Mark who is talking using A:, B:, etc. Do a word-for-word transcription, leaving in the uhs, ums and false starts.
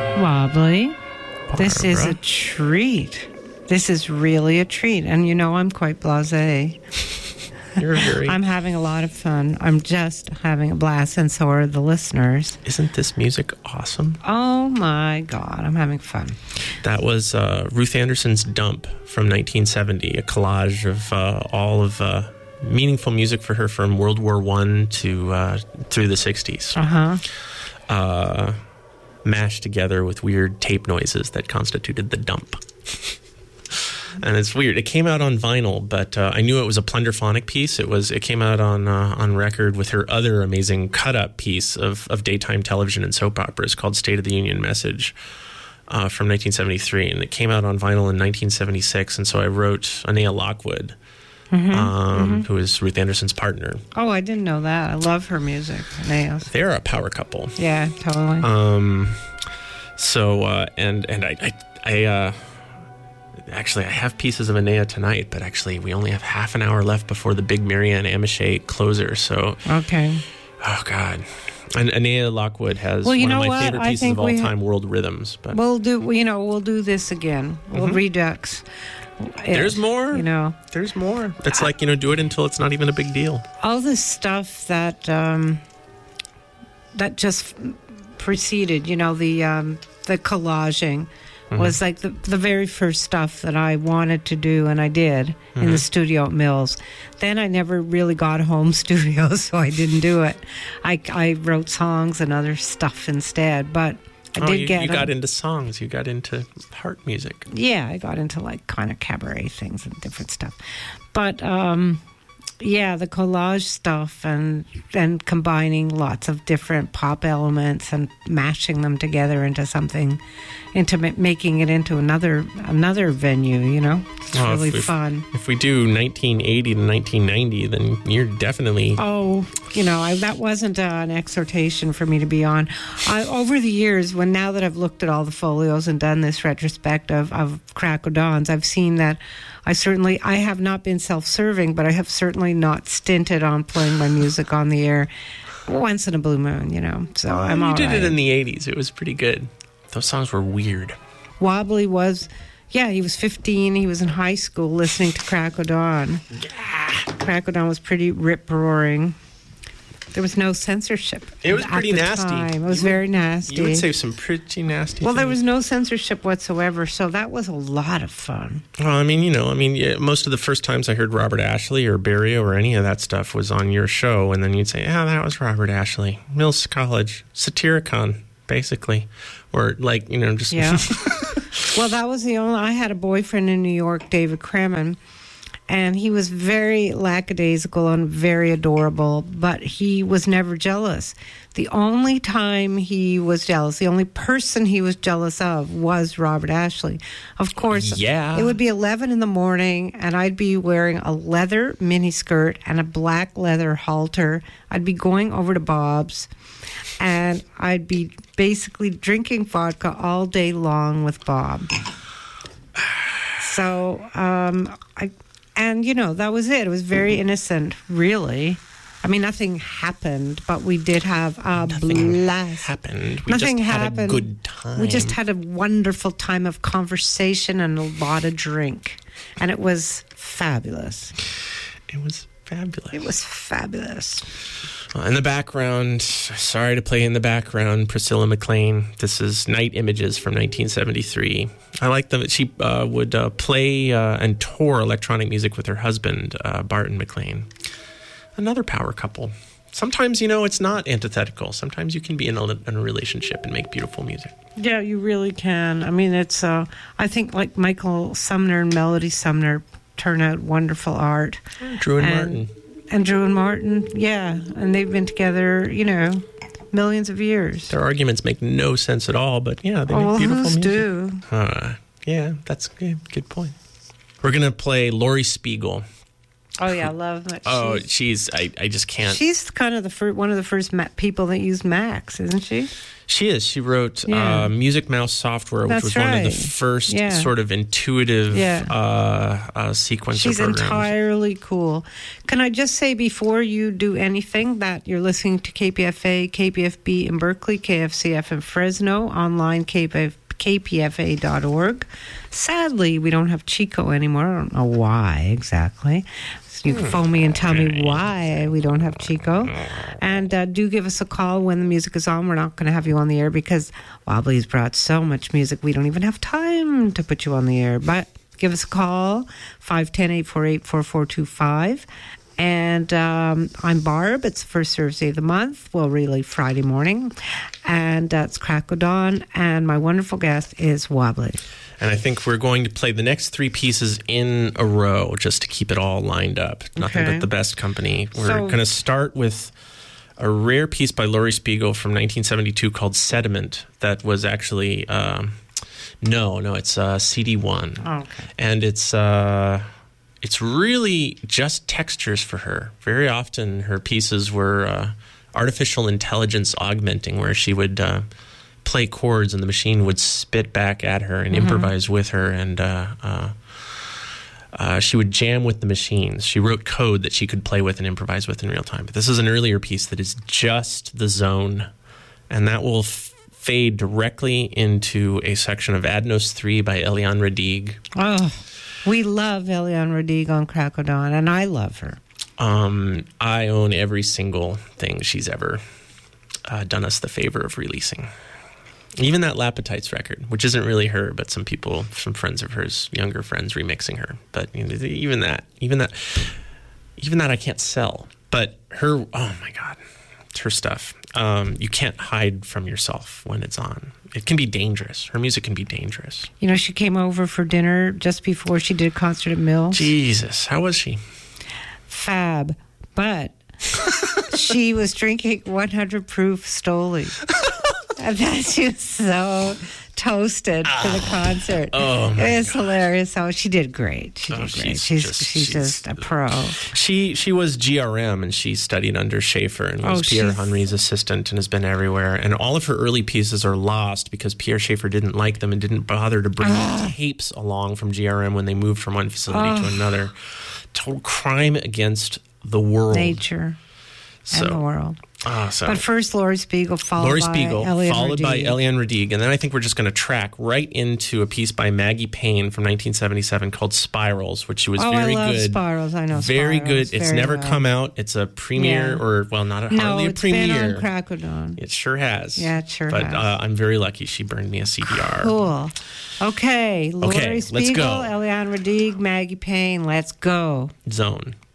A: Wobbly. This is
B: Barbara.
A: a treat. This is really a treat. And you know, I'm quite blasé.
B: You're very...
A: I'm having a lot of fun. I'm just having a blast, and so are the listeners.
B: Isn't this music awesome?
A: Oh my God, I'm having fun.
B: That was uh, Ruth Anderson's Dump from nineteen seventy, a collage of uh, all of uh, meaningful music for her from World War One to uh, through the sixties.
A: Uh-huh.
B: Uh, mashed together with weird tape noises that constituted the dump. And it's weird. It came out on vinyl, but uh, I knew it was a Plunderphonic piece. It was. It came out on uh, on record with her other amazing cut-up piece of, of daytime television and soap operas called State of the Union Message uh, from nineteen seventy-three. And it came out on vinyl in nineteen seventy-six. And so I wrote Anea Lockwood,
A: Mm-hmm.
B: um,
A: mm-hmm.
B: who is Ruth Anderson's partner.
A: Oh, I didn't know that. I love her music. Nails.
B: They're a power couple.
A: Yeah, totally.
B: Um. So, uh, and, and I... I, I uh, Actually, I have pieces of Anea tonight, but actually we only have half an hour left before the big Marianne Amichet closer. So,
A: okay.
B: Oh, God. And Anea Lockwood has
A: well, you
B: one
A: know
B: of my
A: what?
B: favorite
A: I
B: pieces
A: think
B: of all
A: we
B: time, World Rhythms. But
A: We'll do, you know, we'll do this again. We'll
B: Mhm.
A: redux.
B: There's
A: it,
B: more.
A: You know.
B: There's more. It's like, you know, do it until it's not even a big deal.
A: All this stuff that, um, that just preceded, you know, the, um, the collaging. Was like the the very first stuff that I wanted to do, and I did
B: Mm-hmm.
A: in the studio at Mills. Then I never really got a home studio, so I didn't do it. I, I wrote songs and other stuff instead, but I
B: oh,
A: did
B: you,
A: get...
B: you got
A: a,
B: into songs. You got into heart music.
A: Yeah, I got into like kind of cabaret things and different stuff. But... um yeah, the collage stuff and and combining lots of different pop elements and mashing them together into something, into ma- making it into another another venue. You know, it's
B: Well,
A: really
B: if, if-
A: fun.
B: If we do nineteen eighty to nineteen ninety, then you're definitely...
A: Oh, you know, I, that wasn't uh, an exhortation for me to be on. I, over the years, when now that I've looked at all the folios and done this retrospective of Crack o' Dawns, I've seen that I certainly, I have not been self-serving, but I have certainly not stinted on playing my music on the air once in a blue moon, you know. So
B: Oh,
A: I'm
B: you
A: all
B: did
A: right.
B: it in the eighties. It was pretty good. Those songs were weird.
A: Wobbly was, yeah, he was fifteen. He was in high school listening to Crack o' Dawn. Crack o' Dawn was pretty rip-roaring. There was no censorship.
B: It was
A: at
B: pretty
A: the
B: nasty.
A: time. It was
B: You would-
A: very nasty.
B: You would say some pretty nasty
A: Well, there
B: things.
A: was no censorship whatsoever, so that was a lot of fun.
B: Well, I mean, you know, I mean, yeah, most of the first times I heard Robert Ashley or Barrio or any of that stuff was on your show, and then you'd say, "Yeah, that was Robert Ashley, Mills College, Satyricon, basically," or like, you know, just
A: Yeah. Well, that was the only... I had a boyfriend in New York, David Kremen, and he was very lackadaisical and very adorable, but he was never jealous. The only time he was jealous, the only person he was jealous of was Robert Ashley. Of course,
B: Yeah.
A: it would be eleven in the morning, and I'd be wearing a leather miniskirt and a black leather halter. I'd be going over to Bob's, and I'd be basically drinking vodka all day long with Bob. So, um, I... And, you know, that was it. It was very innocent, really. I mean, nothing happened, but we did have a
B: Nothing
A: blast.
B: happened. We
A: Nothing
B: just
A: happened.
B: had a good time.
A: We just had a wonderful time of conversation and a lot of drink. And it was fabulous.
B: It was fabulous.
A: It was fabulous.
B: Uh, in the background, sorry to play in the background, Priscilla McLean. This is Night Images from nineteen seventy-three. I like them. She uh, would uh, play uh, and tour electronic music with her husband, uh, Barton McLean. Another power couple. Sometimes, you know, it's not antithetical. Sometimes you can be in a, in a relationship and make beautiful music.
A: Yeah, you really can. I mean, it's, uh, I think like Michael Sumner and Melody Sumner turn out wonderful art.
B: Drew and,
A: And-
B: Martin.
A: And Drew and Martin, yeah. And they've been together, you know, millions of years.
B: Their arguments make no sense at all, but yeah, they
A: Oh,
B: make
A: well,
B: beautiful
A: whose
B: music.
A: do?
B: Uh, yeah, that's a good, good point. We're going to play Laurie Spiegel.
A: Oh yeah, I love that.
B: Oh,
A: she's,
B: she's I, I just can't.
A: she's kind of the first, one of the first ma- people that used Macs, isn't she?
B: She is. She wrote
A: Yeah.
B: uh, Music Mouse software, which
A: That's
B: was one of the
A: right.
B: first
A: Yeah.
B: sort of intuitive
A: Yeah.
B: uh, uh, sequencer
A: She's
B: programs.
A: entirely cool. Can I just say before you do anything that you're listening to K P F A, K P F B in Berkeley, K F C F in Fresno, online K P F, K P F A dot org. Sadly, we don't have Chico anymore. I don't know why exactly. So you can phone me and tell me why we don't have Chico. And uh, do give us a call when the music is on. We're not going to have you on the air because Wobbly's brought so much music we don't even have time to put you on the air. But give us a call, five one zero, eight four eight, four four two five. And um, I'm Barb. It's the first Thursday of the month. Well, really, Friday morning. And uh, it's Crack o' Dawn. And my wonderful guest is Wobbly.
B: And I think we're going to play the next three pieces in a row just to keep it all lined up. Nothing
A: Okay.
B: but the best company. We're
A: So-
B: going to start with a rare piece by Laurie Spiegel from nineteen seventy-two called Sediment that was actually, um, no, no, it's uh, C D one.
A: Oh, okay.
B: And it's... Uh, It's really just textures for her. Very often her pieces were uh, artificial intelligence augmenting, where she would uh, play chords and the machine would spit back at her and
A: Mm-hmm.
B: improvise with her. And uh, uh, uh, she would jam with the machines. She wrote code that she could play with and improvise with in real time. But this is an earlier piece that is just the zone. And that will f- fade directly into a section of Adnos three by Eliane Radigue.
A: Oh, we love Eliane Radigue on Crack o' Dawn, and I love her.
B: Um, I own every single thing she's ever uh, done us the favor of releasing. Even that Lapetites record, which isn't really her, but some people, some friends of hers, younger friends, remixing her. But you know, even that, even that, even that, I can't sell. But her, oh my God, it's her stuff. Um, you can't hide from yourself when it's on. It can be dangerous. Her music can be dangerous.
A: You know, she came over for dinner just before she did a concert at Mills.
B: Jesus, how was she?
A: Fab. But she was drinking one hundred proof Stoli. And that she was so toasted for the concert.
B: Oh, my
A: It was
B: God.
A: hilarious. So she did great. She did
B: Oh,
A: great.
B: she's
A: She's
B: just-
A: she's,
B: she's-
A: just a pro.
B: She she was G R M and she studied under Schaefer and was
A: Oh,
B: Pierre
A: she's-
B: Henry's assistant and has been everywhere. And all of her early pieces are lost because Pierre Schaefer didn't like them and didn't bother to bring tapes along from G R M when they moved from one facility to another. Total crime against the world.
A: Nature
B: So,
A: and the world.
B: ah, so
A: But first, Laurie Spiegel, followed
B: Laurie
A: by
B: Spiegel,
A: Eliane
B: followed by
A: Radigue.
B: Eliane Radigue. And then I think we're just going to track right into a piece by Maggie Payne from nineteen seventy-seven called Spirals, which was
A: Oh,
B: very
A: I love
B: good.
A: Spirals. I know
B: Very
A: Spirals
B: good. It's
A: very
B: never
A: well.
B: come out. It's a premiere,
A: Yeah.
B: or, well, not a,
A: No,
B: hardly a
A: it's been
B: premiere.
A: on Crack o' Dawn.
B: It sure has.
A: Yeah, it sure
B: but,
A: has.
B: uh, I'm very lucky she burned me a C D R.
A: Cool. Okay, Laurie
B: Okay, let's
A: Spiegel,
B: go.
A: Eliane Radigue, Maggie Payne. Let's go.
B: Zone.